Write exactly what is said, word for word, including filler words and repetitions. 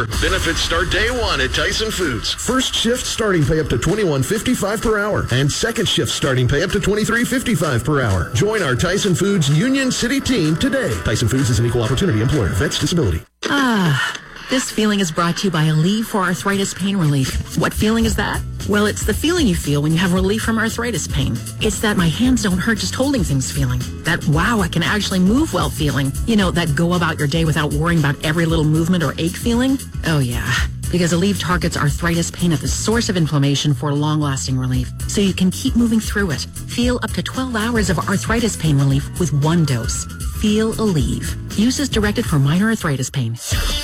Remember, benefits start day one at Tyson Foods. First shift starting pay up to twenty-one fifty-five per hour, and second shift starting pay up to twenty-three fifty-five per hour. Join our Tyson Foods Union City team today. Tyson Foods is an equal opportunity employer. Vets disability. Ah, this feeling is brought to you by Aleve for arthritis pain relief. What feeling is that? Well, it's the feeling you feel when you have relief from arthritis pain. It's that my hands don't hurt just holding things feeling. That wow, I can actually move well feeling. You know, that go about your day without worrying about every little movement or ache feeling. Oh yeah, because Aleve targets arthritis pain at the source of inflammation for long-lasting relief, so you can keep moving through it. Feel up to twelve hours of arthritis pain relief with one dose. Feel Aleve. Use as directed for minor arthritis pain.